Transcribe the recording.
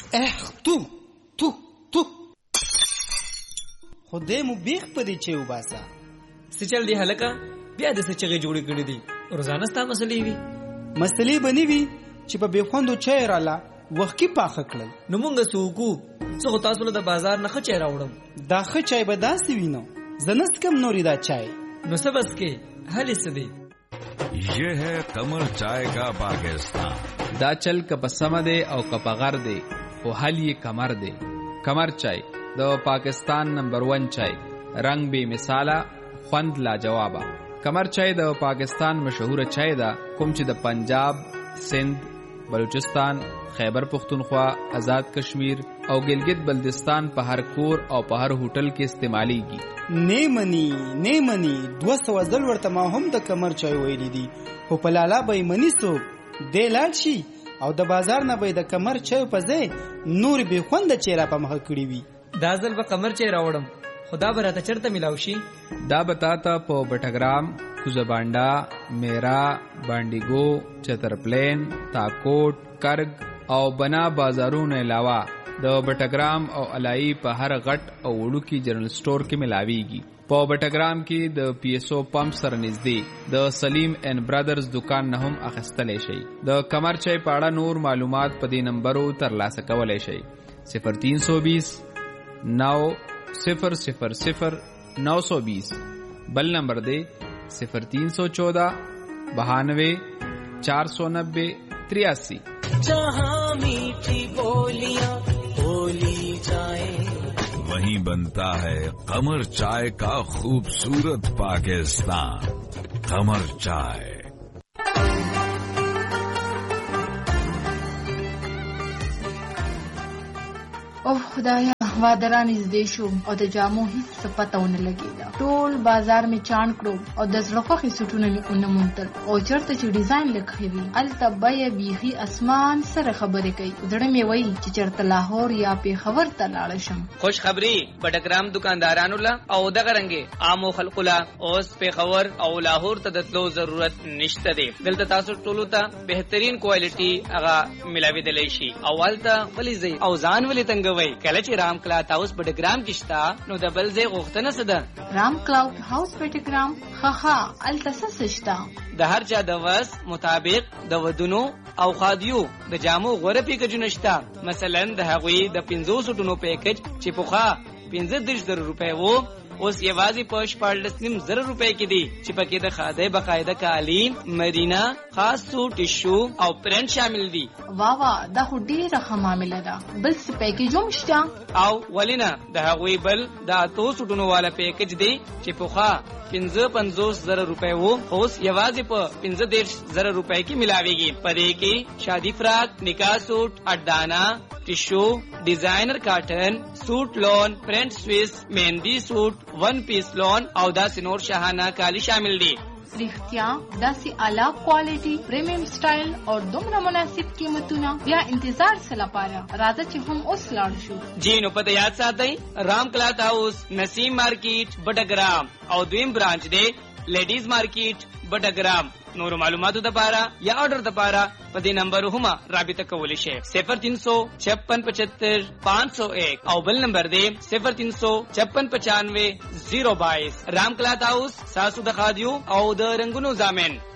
تو خدای مو بیخ پدې چې وباسا سچل دی هلکا بیا د سچغه جوړې کړې دي روزانه ستا مسلې وي مسلې بنې وي چې په بخوندو چای رااله وخت کې پاخه کړل نو مونږ سوکو څو تاسو له بازار نه خچې راوړم دا خ چای به داسې وینو زنس کم نوري دا چای نو سبس کې حل سدي یہ ہے قمر چائے کا پاکستان دا چل کپ سمدے او کپ غر دے او حل یہ کمر دے کمر چائے دا پاکستان نمبر 1 چائے رنگ بے مثالا خوند لا جوابا کمر چائے دا پاکستان مشہور چائے دا کوم چې د پنجاب سندھ بلوچستان خیبر پختونخوا آزاد کشمیر او گلگت بلدستان په هر کور او په هر هوټل کې استعمالي کی نیمنی 200 ځل ورته ما هم د کمر چای ویلې دي خو په لالا به منی سو د لاړ شي او د بازار نه به د کمر چای په ځای نور به خوند چیرې په مخ کړی وي دا ځل به کمر چای راوړم خدا براته چرته ملاو شي دا بتاتا په بټګرام کوزبانډا میرا بانډیګو چترپلین تاکوټ کرگ او بنا بازارونو علاوه د بټګرام او علای په هر غټ او وړو کې جنرال سٹور کې ملاويږي په بټګرام کې د پی ایس او پمپ سره نږدې د سلیم اینڈ برادرز دکان نه هم اخیستلی شي د کمر چای پاړه نور معلومات په دې نمبرو ترلاسه کولای شي 0320 900920 بل نمبر دی 0314 92 490 83 जहाँ मीठी बोलियां बोली जाए वहीं बनता है कमर चाय का खूबसूरत पाकिस्तान कमर चाय اوه خدایا وادران نږدې شو او د جامو هیڅ څه پته ونه لګېده ټول بازار می چاڼ کړو او د زړه خوښې سوټونه مې ونه موندل او چېرته چې ډیزاین لږ وي هلته بیه بیخي اسمان سره خبرې کوي زړه مې وایي چې چېرته لاهور یا پېښور ته لاړه شم خوش خبري بټګرام دکاندارانو له او دغه رنګې عامو خلکو له اوس پېښور او لاهور ته د تلو ضرورت نشته دی دلته تاسو ټولو ته بهترین کوالټي هغه ملاویدلی شي او هلته ولې ځئ او ځان ولې تنګوئ کله چې رام کلاوډ هاوس بټګرام کې شته نو د بل ځای غوښتنه څه ده رام کلاوډ هاوس بټګرام ښه هلته څه شته د هر چا د وس مطابق د ودونو او خادیو د جامو غوره پیکجونه شته مثلا د هغوی د 500 ټونو پیکج چې پخوا 15,000 روپۍ وو اوس یوازې په 14,000 روپۍ کې دي چې پکې د خادای باقاعده کالین مرینا خاص سوټ ټیشو او پرنټ شامل دي واوا دا خو ډیره ښه معامله ده بل څه پیکج هم شته او ولینا د هغوی بل د 800 ټونو والا پیکج دی چې پخوا 55,000 روپۍ وو اوس یوازې په 15,000 روپۍ کې ملاويږي پدې کې شادي فراق نکاح سوټ اډانا ټیشو ډیزاینر کاټن سوټ لون پرنٹ سویس مهندی سوټ ون پیس لون او داسې نور شاهانه کالی شامل دي رښتیا داسې اعلی کوالټي پریمیم سټایل او دومره مناسب قیمتونه بیا انتظار څه لپاره راځه چې هم اوس لاړ شو جی نو پته یاد ساتئ رام کلاوډ هاوس نسیم مارکیټ بټګرام او دویم برانچ دی لیډیز مارکیټ بټګرام نور معلوماتو لپاره یا آرډر لپاره په دې نمبر هم رابطه کولی شئ 035675 501 او بل نمبر دی 035695 022 رام کلاوډ هاوس ساسو د خادیو او د رنگونو ضامن